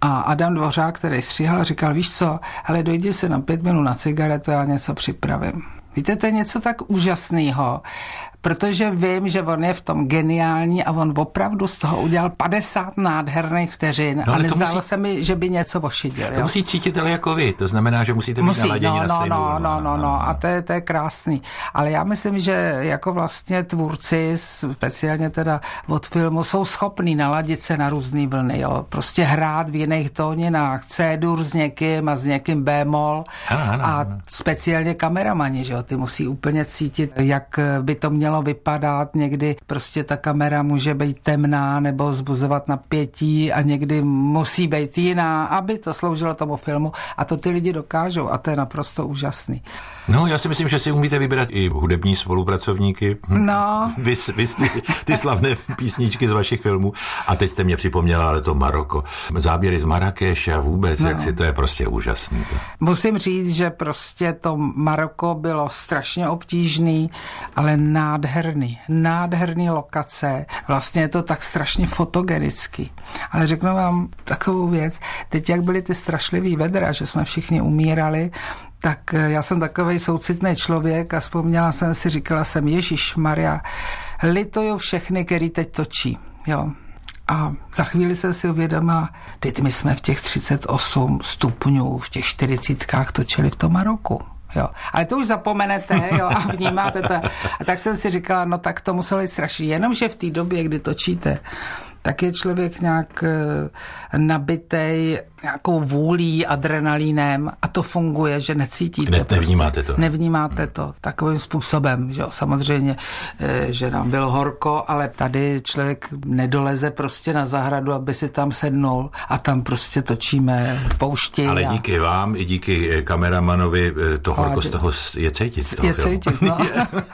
A Adam Dvořák, který stříhal, říkal, víš co, ale dojdi si na 5 minut na cigaretu, já něco připravím. Víte, to je něco tak úžasného, protože vím, že on je v tom geniální a on opravdu z toho udělal 50 nádherných vteřin a nezdálo se mi, že by něco ošidil. To musí cítitel jako vy, to znamená, že musíte být naladěni na stejnou No, a to je krásný. Ale já myslím, že jako vlastně tvůrci, speciálně teda od filmu, jsou schopní naladit se na různý vlny, jo. Prostě hrát v jiných tóninách, C-dur s někým a s někým B-moll a speciálně kameramani, že jo, ty musí úplně cítit, jak by to mělo vypadat, někdy prostě ta kamera může být temná nebo vzbuzovat napětí a někdy musí být jiná, aby to sloužilo tomu filmu a to ty lidi dokážou a to je naprosto úžasný. No, já si myslím, že si umíte vybrat i hudební spolupracovníky. No. Vy ty slavné písničky z vašich filmů. A teď jste mě připomněla, ale to Maroko. Záběry z Marrakeše a vůbec, jak si to je prostě úžasný. To. Musím říct, že prostě to Maroko bylo strašně obtížný, ale nádherný lokace. Vlastně je to tak strašně fotogenicky. Ale řeknu vám takovou věc. Teď, jak byly ty strašlivý vedra, že jsme všichni umírali, tak já jsem takovej soucitný člověk a říkala jsem, Ježišmarja, lituju všechny, který teď točí. Jo. A za chvíli jsem si uvědomila, teď my jsme v těch 38 stupňů, v těch 40 točili v tom Maroku. Jo. Ale to už zapomenete, jo, a vnímáte to. A tak jsem si říkala, no tak to muselo jít strašně. Jenomže v té době, kdy točíte, tak je člověk nějak nabitej nějakou vůlí, adrenalínem a to funguje, že necítíte. Nevnímáte to takovým způsobem. Že jo? Samozřejmě, že nám bylo horko, ale tady člověk nedoleze prostě na zahradu, aby si tam sednul a tam prostě točíme v poušti. Ale díky vám i díky kameramanovi to horko z toho je cítit. Je cítit, no.